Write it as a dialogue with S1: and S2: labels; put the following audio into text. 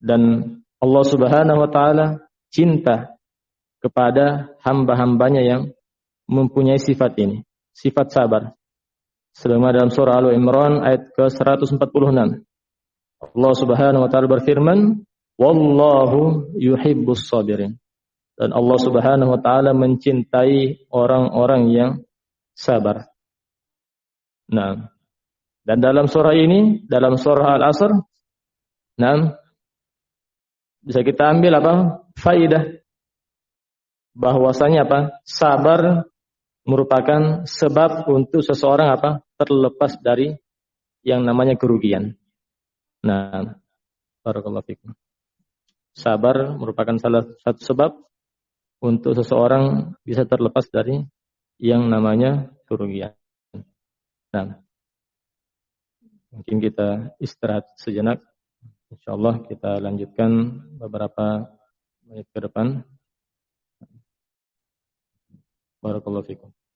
S1: Dan Allah Subhanahu wa taala cinta kepada hamba-hambanya yang mempunyai sifat ini, sifat sabar. Sebagaimana dalam surah Al-Imran ayat ke-146. Allah Subhanahu wa taala berfirman, "Wallahu yuhibbus sabirin." Dan Allah Subhanahu wa taala mencintai orang-orang yang sabar. Nah, dan dalam surah ini, dalam surah Al-Asr, nah, bisa kita ambil apa? Faidah bahwasanya apa? Sabar merupakan sebab untuk seseorang apa? Terlepas dari yang namanya kerugian. Nah, barakallahu fikum. Sabar merupakan salah satu sebab untuk seseorang bisa terlepas dari yang namanya kerugian. Nah, mungkin kita istirahat sejenak. Insyaallah kita lanjutkan beberapa menit ke depan. Barakallahu fikum.